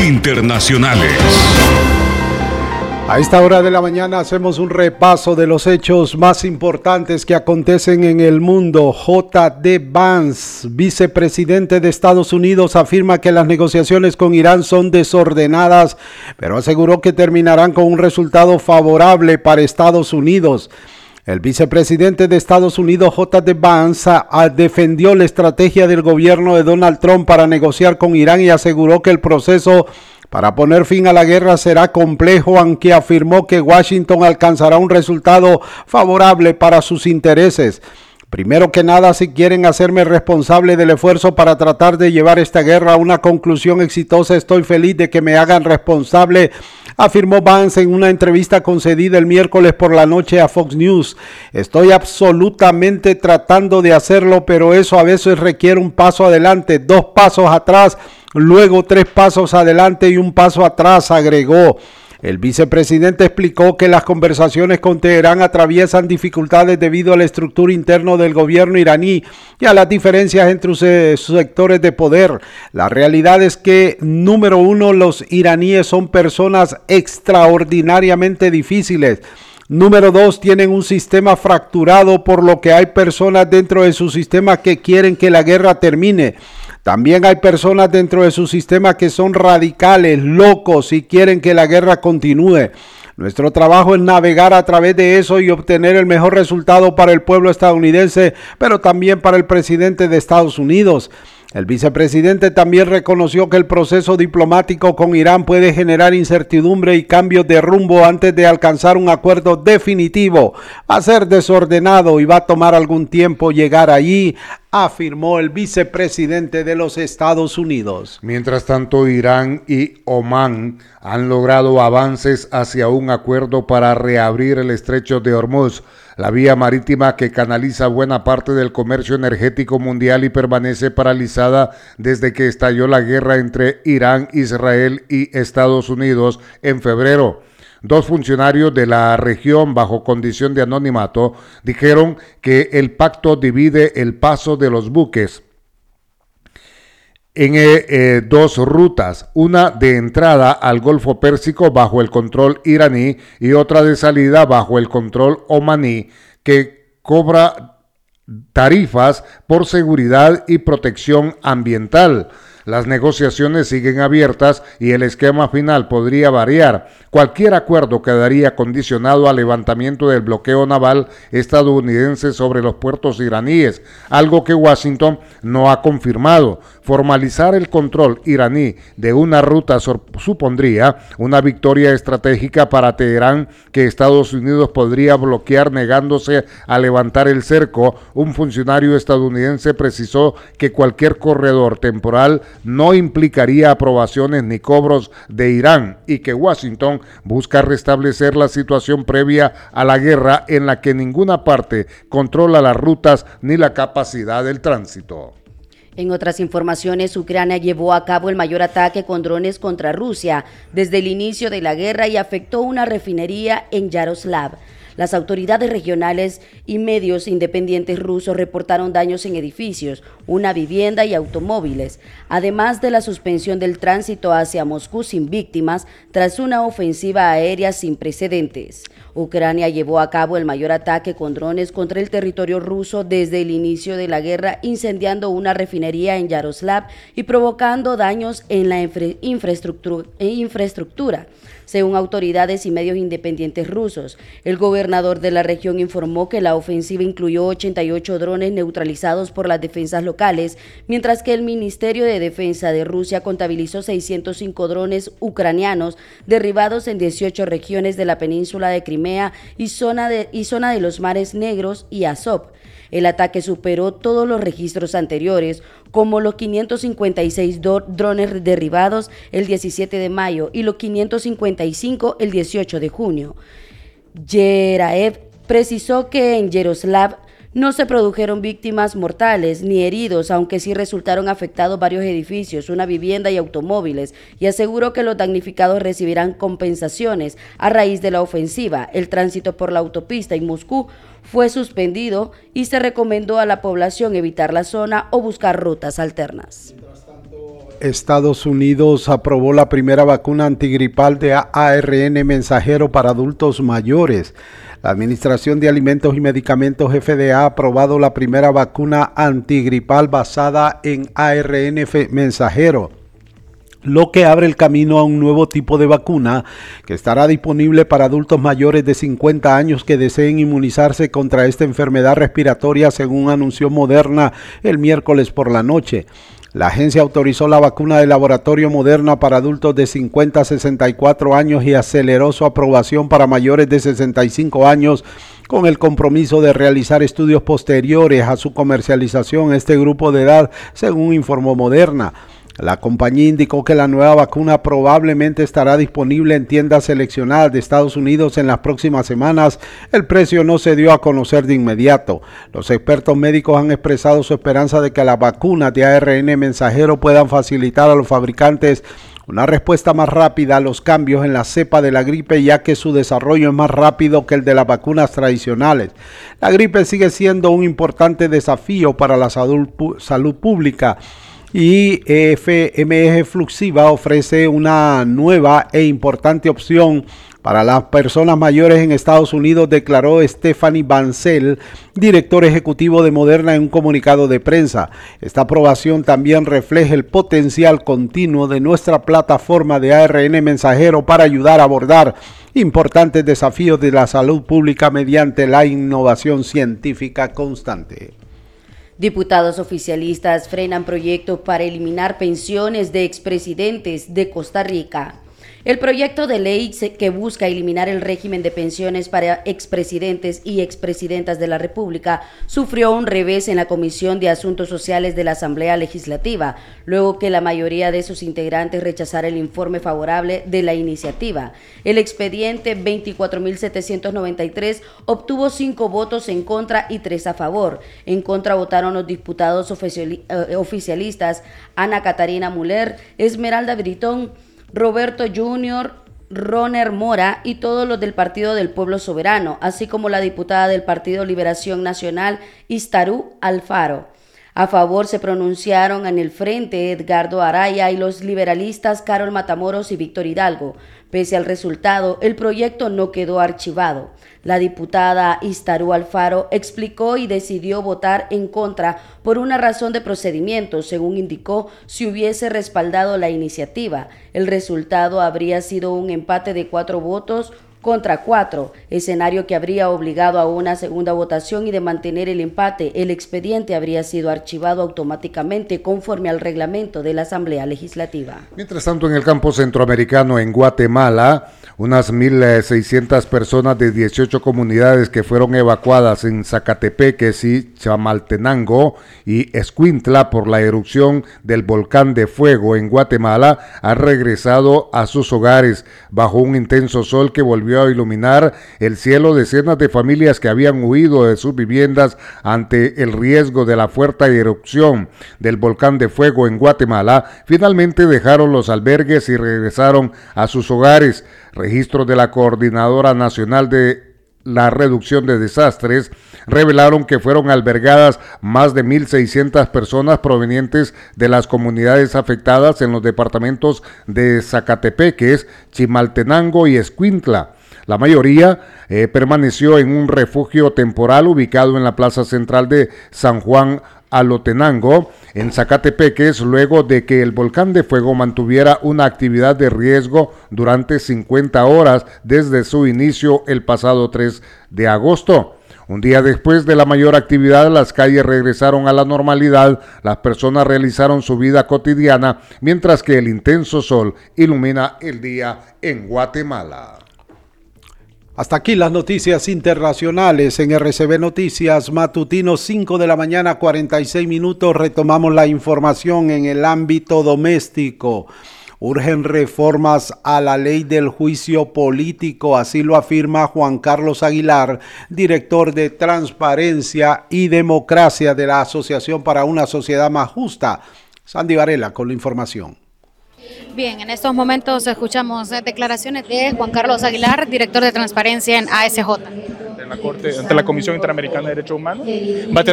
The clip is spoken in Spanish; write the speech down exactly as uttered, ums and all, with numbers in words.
internacionales. A esta hora de la mañana hacemos un repaso de los hechos más importantes que acontecen en el mundo. J D Vance, vicepresidente de Estados Unidos, afirma que las negociaciones con Irán son desordenadas, pero aseguró que terminarán con un resultado favorable para Estados Unidos. El vicepresidente de Estados Unidos, J D Vance, defendió la estrategia del gobierno de Donald Trump para negociar con Irán y aseguró que el proceso para poner fin a la guerra será complejo, aunque afirmó que Washington alcanzará un resultado favorable para sus intereses. Primero que nada, si quieren hacerme responsable del esfuerzo para tratar de llevar esta guerra a una conclusión exitosa, estoy feliz de que me hagan responsable, afirmó Vance en una entrevista concedida el miércoles por la noche a Fox News. Estoy absolutamente tratando de hacerlo, pero eso a veces requiere un paso adelante, dos pasos atrás, luego tres pasos adelante y un paso atrás, agregó. El vicepresidente explicó que las conversaciones con Teherán atraviesan dificultades debido a la estructura interna del gobierno iraní y a las diferencias entre sus sectores de poder. La realidad es que, número uno, los iraníes son personas extraordinariamente difíciles. Número dos, tienen un sistema fracturado, por lo que hay personas dentro de su sistema que quieren que la guerra termine. También hay personas dentro de su sistema que son radicales, locos y quieren que la guerra continúe. Nuestro trabajo es navegar a través de eso y obtener el mejor resultado para el pueblo estadounidense, pero también para el presidente de Estados Unidos. El vicepresidente también reconoció que el proceso diplomático con Irán puede generar incertidumbre y cambios de rumbo antes de alcanzar un acuerdo definitivo. Va a ser desordenado y va a tomar algún tiempo llegar allí, afirmó el vicepresidente de los Estados Unidos. Mientras tanto, Irán y Omán han logrado avances hacia un acuerdo para reabrir el estrecho de Hormuz, la vía marítima que canaliza buena parte del comercio energético mundial y permanece paralizada desde que estalló la guerra entre Irán, Israel y Estados Unidos en febrero. Dos funcionarios de la región, bajo condición de anonimato, dijeron que el pacto divide el paso de los buques en eh, eh, dos rutas, una de entrada al Golfo Pérsico bajo el control iraní y otra de salida bajo el control omaní, que cobra tarifas por seguridad y protección ambiental. Las negociaciones siguen abiertas y el esquema final podría variar. Cualquier acuerdo quedaría condicionado al levantamiento del bloqueo naval estadounidense sobre los puertos iraníes, algo que Washington no ha confirmado. Formalizar el control iraní de una ruta supondría una victoria estratégica para Teherán que Estados Unidos podría bloquear negándose a levantar el cerco. Un funcionario estadounidense precisó que cualquier corredor temporal no implicaría aprobaciones ni cobros de Irán y que Washington busca restablecer la situación previa a la guerra en la que ninguna parte controla las rutas ni la capacidad del tránsito. En otras informaciones, Ucrania llevó a cabo el mayor ataque con drones contra Rusia desde el inicio de la guerra y afectó una refinería en Yaroslav. Las autoridades regionales y medios independientes rusos reportaron daños en edificios, una vivienda y automóviles, además de la suspensión del tránsito hacia Moscú sin víctimas tras una ofensiva aérea sin precedentes. Ucrania llevó a cabo el mayor ataque con drones contra el territorio ruso desde el inicio de la guerra, incendiando una refinería en Yaroslav y provocando daños en la infra- infraestructura. infraestructura. Según autoridades y medios independientes rusos, el gobernador de la región informó que la ofensiva incluyó ochenta y ocho drones neutralizados por las defensas locales, mientras que el Ministerio de Defensa de Rusia contabilizó seiscientos cinco drones ucranianos derribados en dieciocho regiones de la península de Crimea y zona de, y zona de los mares Negros y Azov. El ataque superó todos los registros anteriores, como los quinientos cincuenta y seis do- drones derribados el diecisiete de mayo y los quinientos cincuenta y cinco el dieciocho de junio. Yeraev precisó que en Yaroslav no se produjeron víctimas mortales ni heridos, aunque sí resultaron afectados varios edificios, una vivienda y automóviles, y aseguró que los damnificados recibirán compensaciones a raíz de la ofensiva. El tránsito por la autopista en Moscú fue suspendido y se recomendó a la población evitar la zona o buscar rutas alternas. Mientras tanto, Estados Unidos aprobó la primera vacuna antigripal de A R N mensajero para adultos mayores. La Administración de Alimentos y Medicamentos F D A ha aprobado la primera vacuna antigripal basada en A R N mensajero, lo que abre el camino a un nuevo tipo de vacuna que estará disponible para adultos mayores de cincuenta años que deseen inmunizarse contra esta enfermedad respiratoria, según anunció Moderna el miércoles por la noche. La agencia autorizó la vacuna de laboratorio Moderna para adultos de cincuenta a sesenta y cuatro años y aceleró su aprobación para mayores de sesenta y cinco años con el compromiso de realizar estudios posteriores a su comercialización en este grupo de edad, según informó Moderna. La compañía indicó que la nueva vacuna probablemente estará disponible en tiendas seleccionadas de Estados Unidos en las próximas semanas. El precio no se dio a conocer de inmediato. Los expertos médicos han expresado su esperanza de que las vacunas de A R N mensajero puedan facilitar a los fabricantes una respuesta más rápida a los cambios en la cepa de la gripe, ya que su desarrollo es más rápido que el de las vacunas tradicionales. La gripe sigue siendo un importante desafío para la salud, salud pública. Y F M G Fluxiva ofrece una nueva e importante opción para las personas mayores en Estados Unidos, declaró Stephanie Bancel, director ejecutivo de Moderna, en un comunicado de prensa. Esta aprobación también refleja el potencial continuo de nuestra plataforma de A R N mensajero para ayudar a abordar importantes desafíos de la salud pública mediante la innovación científica constante. Diputados oficialistas frenan proyecto para eliminar pensiones de expresidentes de Costa Rica. El proyecto de ley que busca eliminar el régimen de pensiones para expresidentes y expresidentas de la República sufrió un revés en la Comisión de Asuntos Sociales de la Asamblea Legislativa, luego que la mayoría de sus integrantes rechazara el informe favorable de la iniciativa. El expediente veinticuatro mil setecientos noventa y tres obtuvo cinco votos en contra y tres a favor. En contra votaron los diputados oficialistas Ana Catarina Muller, Esmeralda Britón, Roberto Junior, Roner Mora y todos los del Partido del Pueblo Soberano, así como la diputada del Partido Liberación Nacional, Istarú Alfaro. A favor se pronunciaron en el frente Edgardo Araya y los liberalistas Carol Matamoros y Víctor Hidalgo. Pese al resultado, el proyecto no quedó archivado. La diputada Istarú Alfaro explicó y decidió votar en contra por una razón de procedimiento, según indicó, si hubiese respaldado la iniciativa. El resultado habría sido un empate de cuatro votos contra cuatro, escenario que habría obligado a una segunda votación, y de mantener el empate, el expediente habría sido archivado automáticamente conforme al reglamento de la Asamblea Legislativa. Mientras tanto, en el campo centroamericano, en Guatemala, unas mil seiscientas personas de dieciocho comunidades que fueron evacuadas en Zacatepeques y Chamaltenango y Escuintla por la erupción del volcán de fuego en Guatemala han regresado a sus hogares bajo un intenso sol que volvió a iluminar el cielo. Decenas de familias que habían huido de sus viviendas ante el riesgo de la fuerte erupción del volcán de fuego en Guatemala finalmente dejaron los albergues y regresaron a sus hogares. Registros de la Coordinadora Nacional de la Reducción de Desastres revelaron que fueron albergadas más de mil seiscientas personas provenientes de las comunidades afectadas en los departamentos de Zacatepeques, Chimaltenango y Escuintla. La mayoría eh, permaneció en un refugio temporal ubicado en la plaza central de San Juan Alotenango, en Zacatepeques, luego de que el volcán de fuego mantuviera una actividad de riesgo durante cincuenta horas desde su inicio el pasado tres de agosto. Un día después de la mayor actividad, las calles regresaron a la normalidad, las personas realizaron su vida cotidiana, mientras que el intenso sol ilumina el día en Guatemala. Hasta aquí las noticias internacionales en R C B Noticias Matutino, cinco de la mañana, cuarenta y seis minutos. Retomamos la información en el ámbito doméstico. Urgen reformas a la ley del juicio político, así lo afirma Juan Carlos Aguilar, director de Transparencia y Democracia de la Asociación para una Sociedad Más Justa. Sandy Varela con la información. Bien, en estos momentos escuchamos declaraciones de Juan Carlos Aguilar, director de Transparencia en A S J. En la Corte, ante la Comisión Interamericana de Derechos Humanos, va a tener